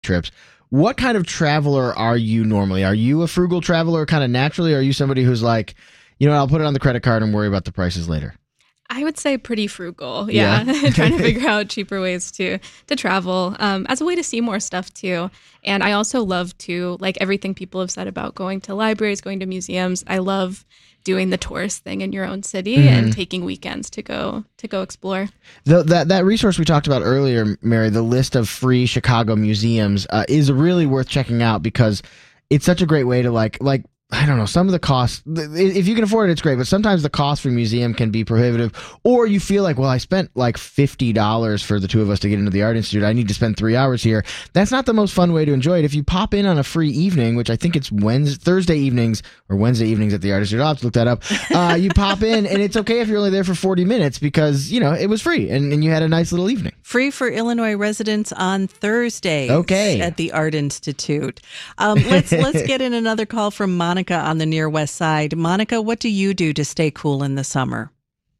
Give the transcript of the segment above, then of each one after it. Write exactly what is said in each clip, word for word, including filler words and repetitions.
trips. What kind of traveler are you normally? Are you a frugal traveler kind of naturally? Or are you somebody who's like, you know, I'll put it on the credit card and worry about the prices later? I would say pretty frugal. Yeah. yeah. Trying to figure out cheaper ways to to travel um, as a way to see more stuff too. And I also love to, like everything people have said about going to libraries, going to museums, I love doing the tourist thing in your own city mm-hmm. and taking weekends to go to go explore. The, that that resource we talked about earlier, Mary, the list of free Chicago museums uh, is really worth checking out because it's such a great way to like like I don't know, some of the costs, if you can afford it, it's great, but sometimes the cost for a museum can be prohibitive, or you feel like, well, I spent like fifty dollars for the two of us to get into the Art Institute. I need to spend three hours here. That's not the most fun way to enjoy it. If you pop in on a free evening, which I think it's Wednesday, Thursday evenings or Wednesday evenings at the Art Institute, I'll have to look that up. Uh, you pop in, and it's okay if you're only there for forty minutes because, you know, it was free, and, and you had a nice little evening. Free for Illinois residents on Thursdays okay. at the Art Institute. Um, let's let's get in another call from Monica on the near west side. Monica, what do you do to stay cool in the summer?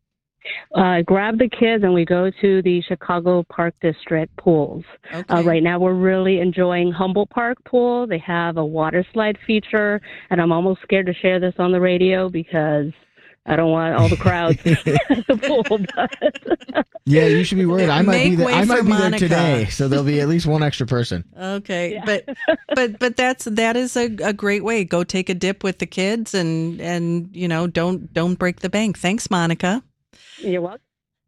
Uh, grab the kids and we go to the Chicago Park District pools. Okay. Uh, right now we're really enjoying Humboldt Park pool. They have a water slide feature, and I'm almost scared to share this on the radio because I don't want all the crowds at the pool. But yeah, you should be worried. I might Make be there. I might be Monica. there today, so there'll be at least one extra person. Okay, yeah. but but but that's that is a, a great way. Go take a dip with the kids, and and you know don't don't break the bank. Thanks, Monica. You're welcome.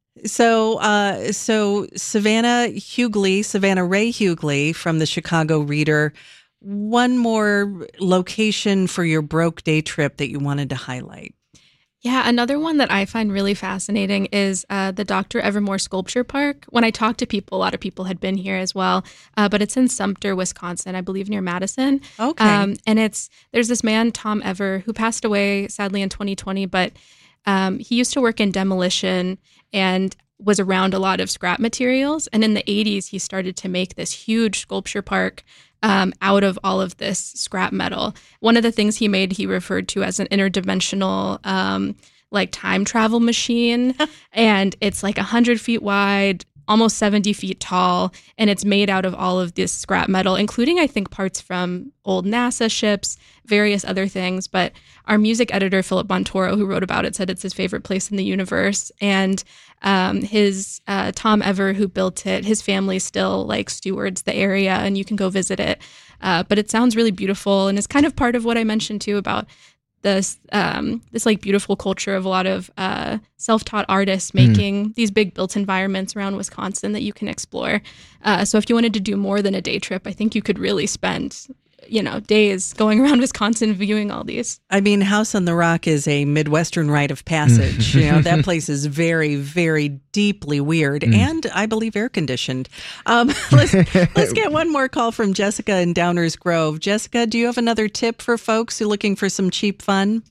So, uh, so Savannah Hughley, Savannah Ray Hughley from the Chicago Reader. One more location for your broke day trip that you wanted to highlight. Yeah, another one that I find really fascinating is uh, the Doctor Evermore Sculpture Park. When I talked to people, a lot of people had been here as well, uh, but it's in Sumter, Wisconsin, I believe near Madison. Okay. Um, and it's there's this man, Tom Ever, who passed away sadly in twenty twenty, but um, he used to work in demolition and was around a lot of scrap materials. And in the eighties, he started to make this huge sculpture park Um, out of all of this scrap metal. One of the things he made, he referred to as an interdimensional, um, like time travel machine. And it's like one hundred feet wide, almost seventy feet tall. And it's made out of all of this scrap metal, including, I think, parts from old NASA ships, various other things. But our music editor, Philip Bontoro, who wrote about it, said it's his favorite place in the universe. And um, his uh, Tom Ever, who built it, his family still like stewards the area, and you can go visit it. Uh, but it sounds really beautiful, and it's kind of part of what I mentioned too about this um, this like beautiful culture of a lot of uh, self-taught artists making mm. these big built environments around Wisconsin that you can explore. Uh, so if you wanted to do more than a day trip, I think you could really spend, you know, days going around Wisconsin viewing all these. I mean, House on the Rock is a Midwestern rite of passage. You know, that place is very, very deeply weird mm. and I believe air conditioned. Um, let's let's get one more call from Jessica in Downers Grove. Jessica, do you have another tip for folks who are looking for some cheap fun?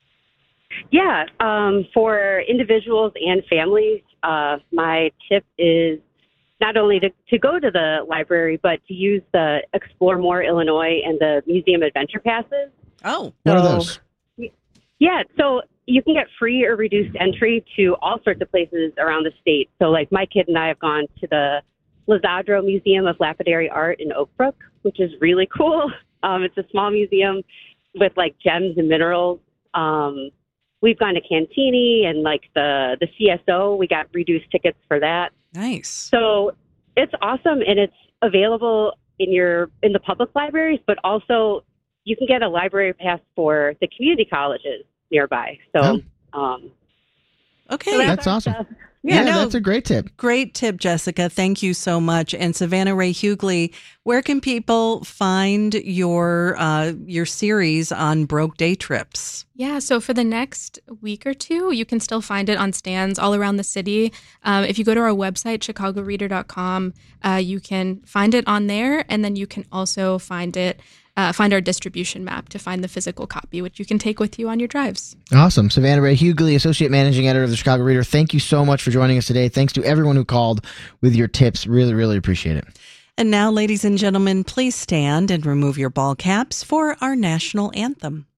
Yeah, um, for individuals and families, uh, my tip is not only to, to go to the library, but to use the Explore More Illinois and the Museum Adventure Passes. Oh, what so, are those? Yeah, so you can get free or reduced entry to all sorts of places around the state. So like my kid and I have gone to the Lazadro Museum of Lapidary Art in Oak Brook, which is really cool. Um, it's a small museum with like gems and minerals. Um, we've gone to Cantini and like the, the C S O. We got reduced tickets for that. Nice. So it's awesome, and it's available in your in the public libraries, but also you can get a library pass for the community colleges nearby. So, oh. um, okay, so that's, that's awesome. Stuff. Yeah, Yeah, no, that's a great tip. Great tip, Jessica. Thank you so much. And Savannah Ray Hughley, where can people find your uh, your series on broke day trips? Yeah, so for the next week or two, you can still find it on stands all around the city. Um, if you go to our website, chicago reader dot com, uh, you can find it on there, and then you can also find it Uh, find our distribution map to find the physical copy, which you can take with you on your drives. Awesome. Savannah Ray Hughley, Associate Managing Editor of the Chicago Reader, thank you so much for joining us today. Thanks to everyone who called with your tips. Really, really appreciate it. And now, ladies and gentlemen, please stand and remove your ball caps for our national anthem.